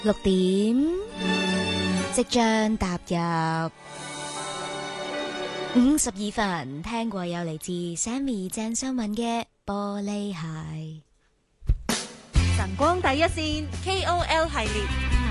6點即將踏入52分，聽過有嚟自 Sammy 鄭秀文嘅玻璃鞋。 晨光第一線 KOL 系列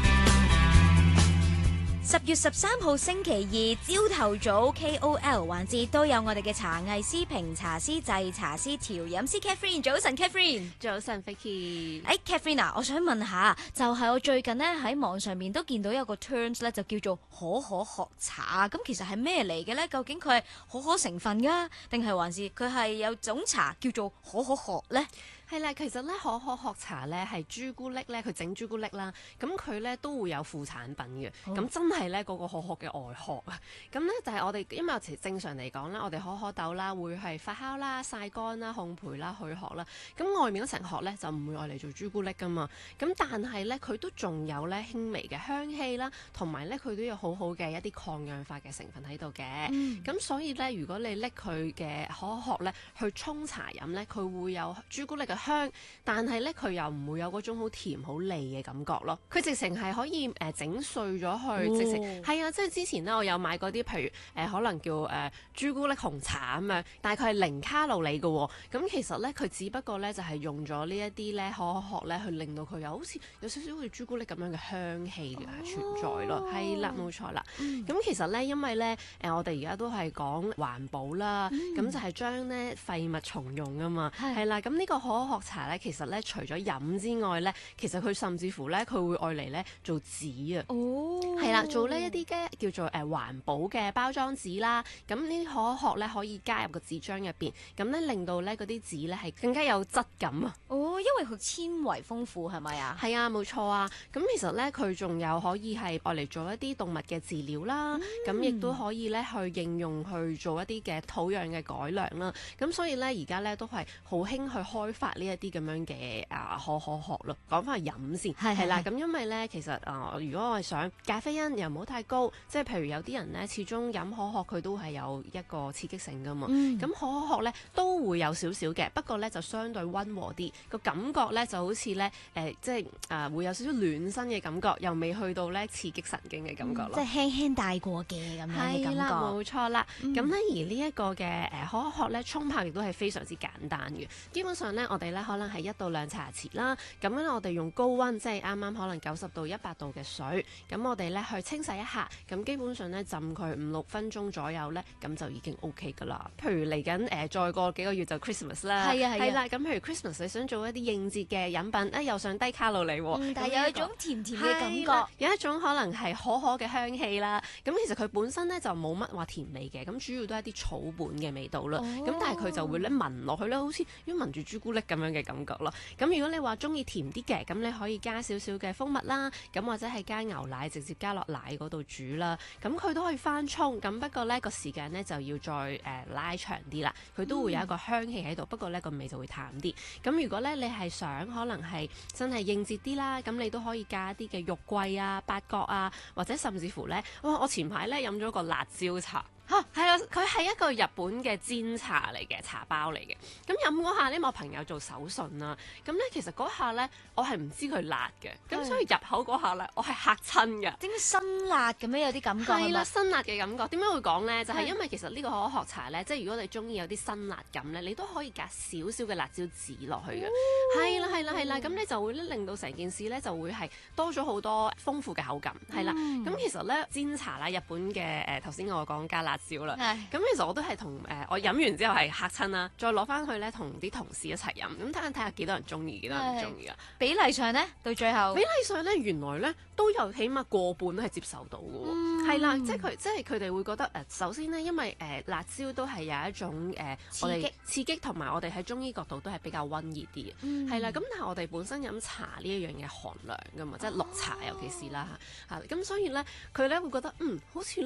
10月13號星期二朝頭早 KOL 環節都有我哋嘅茶藝師、評茶師、製茶師、調飲師 Catherine。早晨 Catherine。 早晨 Vicky。 Catherine 啊，我想問下，就係我最近呢喺網上面都見到有個 terms 咧，就叫做可可學茶。咁其實係咩嚟嘅呢？究竟佢係可可成分㗎，定係還是佢係有種茶叫做可可殼呢？ 係啦，其實咧可可殼茶咧係朱古力咧，佢整朱古力啦，咁佢咧都會有副產品嘅，咁真係咧嗰個可可嘅外殼啊，咁咧就係我哋因為正常嚟講咧，我哋可可豆啦會係發酵啦、曬乾啦、烘焙啦、去殼啦，咁外面嗰層殼咧就唔會愛嚟做朱古力噶嘛，咁但係咧佢都仲有咧輕微嘅香氣啦，同埋咧佢都有好好嘅一啲抗氧化嘅成分喺度嘅，咁所以咧如果你拎佢嘅可可殼咧去沖茶飲咧，佢會有朱古力嘅香，但係咧佢又唔會有嗰種好甜好膩嘅感覺咯。佢直情係可以整碎咗去，直情係啊！即係之前咧我有買過啲，譬如可能叫朱古力紅茶咁樣，大概係0卡路里嘅喎。咁其實咧佢只不過咧就係用咗呢一啲咧可可殼咧去令到佢有好似有少少好似朱古力咁樣嘅香氣存在咯。係啦，冇錯啦。咁其實咧因為咧我哋而家都係講環保啦，咁就係將咧廢物重用啊嘛。係啦，咁呢個可可殼茶咧，其實咧除咗飲之外咧，其實佢甚至乎咧佢會愛嚟咧做紙啊，係啦，做呢一啲嘅叫做環保嘅包裝紙啦。咁呢啲可可殼咧可以加入個紙漿入邊，咁咧令到咧嗰啲紙咧係更加有質感啊。 因為佢纖維豐富係咪啊？ 係啊，冇錯啊。咁其實咧佢仲有可以係愛嚟做一啲動物嘅飼料啦，咁亦都可以咧去應用去做一啲嘅土壤嘅改良啦。咁所以咧而家咧都係好興去開發呢一啲咁樣嘅可可殼咯。講翻去飲先，係啦。咁因為咧其實如果我係想咖啡因又唔好太高，即係譬如有啲人咧始終飲可可佢都係有一個刺激性噶嘛。咁可可殼咧都會有少少嘅，不過咧就相對溫和啲，個感覺咧就好似咧即係會有少少暖身嘅感覺，又未去到咧刺激神經嘅感覺咯。 即係輕輕帶過嘅咁樣嘅感覺。係啦， 冇錯啦。咁咧而呢一個嘅可可殼咧沖泡亦都係非常之簡單嘅。基本上咧我哋咧可能係1到2茶匙啦。咁咧我哋用高溫，即係啱啱可能90到100度嘅水，咁我哋咧去清洗一下，咁基本上咧浸佢5-6分鐘左右咧，咁就已經 OK 噶啦。譬如嚟緊再過幾個月就 Christmas 啦，係啦。咁譬如 Christmas 你想做一啲應節嘅飲品，又想低卡路里喎， 但係有一種甜甜嘅感覺， 有一種可能係可可嘅香氣啦。咁其實佢本身咧就冇乜話甜味嘅，咁主要都係啲草本嘅味道啦。咁但係佢就會咧聞落去咧，好似要聞住朱古力咁樣嘅感覺咯。咁如果你話中意甜啲嘅，咁你可以加少少嘅蜂蜜啦，咁或者係加牛奶直接加落奶嗰度煮啦。咁佢都可以翻沖，咁不過咧個時間咧就要再拉長啲啦。佢都會有一個香氣喺度，不過咧個味就會淡啲。咁如果咧你係想可能係真係應節啲啦，咁你都可以加一啲嘅肉桂啊、八角啊，或者甚至乎咧，我前排咧飲咗個辣椒茶。係啊，佢係一個日本嘅煎茶嚟嘅，茶包嚟嘅。咁飲嗰下咧，我朋友做手信啦。咁咧其實嗰下咧，我係唔知佢辣嘅。咁所以入口嗰下咧，我係嚇親㗎。 點解辛辣咁樣有啲感覺？ 係啦，辛辣嘅感覺。點解會講咧？就係因為其實呢個可可茶咧，即係如果你中意有啲辛辣感咧，你都可以加少少嘅辣椒籽落去嘅。係啦，係啦，係啦。咁你就會咧令到成件事咧就會係多咗好多豐富嘅口感。係啦。咁其實咧煎茶啦，日本嘅頭先我講加辣椒啦，咁其實我都係同我飲完之後係嚇親啦，再攞翻去咧同啲同事一齊飲，咁睇下幾多人中意，幾多人唔中意啊？ 比例上咧，到最後比例上咧，原來咧都有起碼過半都係接受到嘅喎，係啦，即係佢哋會覺得首先咧，因為辣椒都係有一種我哋刺激，同埋我哋喺中醫角度都係比較溫熱啲嘅，係啦，咁但係我哋本身飲茶呢一樣嘢寒涼㗎嘛，即係綠茶尤其是啦嚇，咁所以咧佢咧會覺得好似咧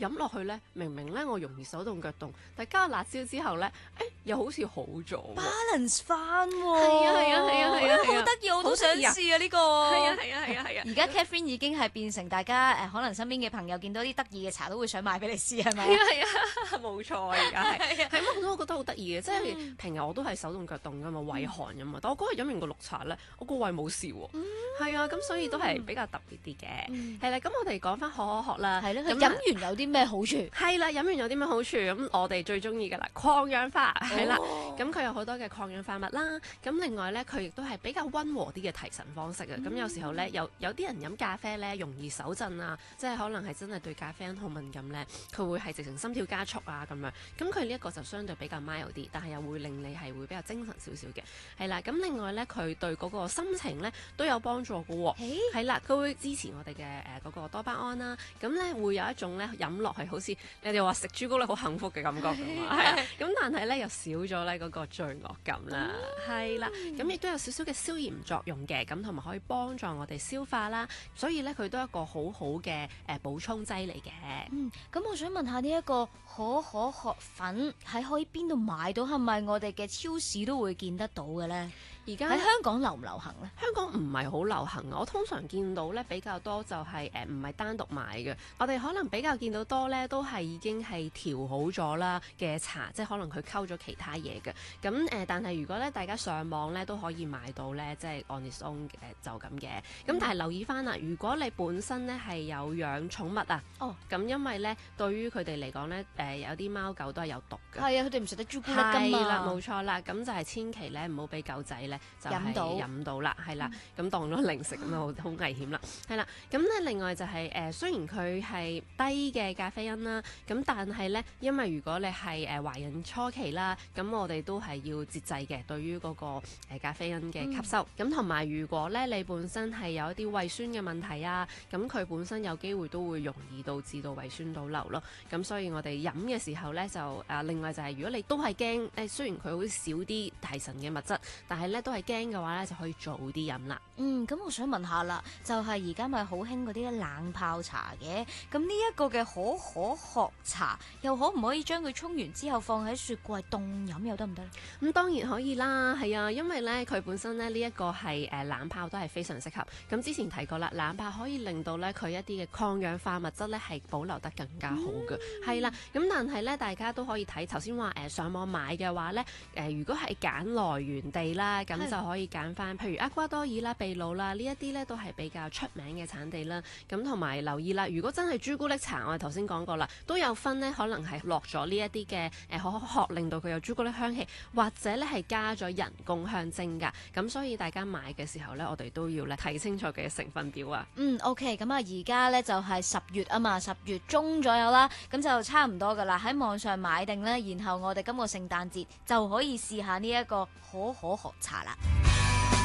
飲落去咧，明明咧我容易手凍腳凍，但加辣椒之後咧，又好似好咗喎。 balance 翻喎， 係啊係啊係啊係啊， 好得意，我都想試啊呢個。 係啊係啊係啊係啊！ 而家 Catherine 已經係變成大家可能身邊嘅朋友見到啲得意嘅茶都會想買俾你試，係咪？ 係啊係啊，冇錯啊！而家係係我覺得好得意嘅，即係平日我都係手凍腳凍噶嘛，胃寒噶嘛，但我嗰日飲完個綠茶咧，我個胃冇事喎。係啊，咁所以都係比較特別啲嘅。係啦，咁我哋講翻可可學啦。 係咯，飲完有啲咩好處？ 係啦，飲完有啲咩好處？咁我哋最中意嘅啦，抗氧化係啦。咁佢有好多嘅抗氧化物啦。咁另外咧，佢亦都係比較溫和啲嘅提神方式啊。咁有時候咧，有啲人飲咖啡咧，容易手震啊，即係可能係真係對咖啡因好敏感咧，佢會係直情心跳加速啊咁樣。咁佢呢一個就相對比較 mild 啲，但係又會令你係會比較精神少少嘅。係啦，咁另外咧，佢對嗰個心情咧都有幫助嘅喎。係啦，佢會支持我哋嘅嗰個多巴胺啦。咁咧會有一種咧飲落係好似你哋話食朱古力好幸福嘅感覺㗎嘛。係啊，咁但係咧又少咗咧嗰個罪惡感啦。係啦，咁亦都有少少嘅消炎作用嘅，咁同埋可以幫助我哋消化啦。所以咧佢都係一個好好嘅補充劑嚟嘅。 咁我想問下呢一個可可殼粉喺可以邊度買到？係咪我哋嘅超市都會見得到嘅咧？ 而家喺香港流唔流行咧？ 香港唔係好流行啊！我通常見到咧比較多就係唔係單獨買嘅，我哋可能比較見到多咧都係已經係調好咗啦嘅茶，即係可能佢溝咗其他嘢嘅。咁但係如果咧大家上網咧都可以買到咧，即係 on its own 就咁嘅。咁但係留意翻啦，如果你本身咧係有養寵物啊，咁因為咧對於佢哋嚟講咧有啲貓狗都係有毒嘅。係啊，佢哋唔食得朱古力㗎嘛。係啦，冇錯啦。咁就係千祈咧唔好俾狗仔咧就係飲到啦，係啦，咁當咗零食咁啊，好危險啦，係啦。咁咧另外就係雖然佢係低嘅咖啡因啦，咁但係咧，因為如果你係懷孕初期啦，咁我哋都係要節制嘅，對於嗰個咖啡因嘅吸收。咁同埋如果咧你本身係有一啲胃酸嘅問題啊，咁佢本身有機會都會容易導致到胃酸倒流咯。咁所以我哋飲嘅時候咧就另外就係如果你都係驚雖然佢會少啲提神嘅物質，但係咧都係驚嘅話咧就可以早啲飲啦。 咁我想問下啦，就係而家咪好興嗰啲冷泡茶嘅，咁呢一個嘅可可殼茶，又可唔可以將佢沖完之後放喺雪櫃凍飲又得唔得咧？ 咁當然可以啦，係啊，因為咧佢本身咧呢一個係冷泡都係非常適合。咁之前提過啦，冷泡可以令到咧佢一啲嘅抗氧化物質咧係保留得更加好嘅，係啦。咁但係咧大家都可以睇頭先話上網買嘅話咧如果係揀來源地啦，咁就可以揀翻譬如厄瓜多爾啦、秘魯啦呢一啲咧都係比較出名嘅產地啦。咁同埋留意啦，如果真係朱古力茶，我哋頭先講過啦，都有分呢，可能係落咗呢一啲嘅可可殼，令到佢有朱古力香氣，或者咧係加咗人工香精㗎。咁所以大家買嘅時候咧，我哋都要咧睇清楚嘅成分表啊。 OK， 咁啊而家咧就係10月啊嘛，10月中左右啦，咁就差唔多㗎啦。喺網上買定咧，然後我哋今個聖誕節就可以試下呢一個可可殼茶啦。